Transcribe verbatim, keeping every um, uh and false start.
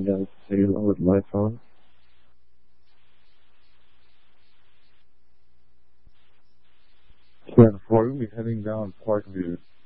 heading down Salem with my phone. ten four, we'll be heading down Parkview.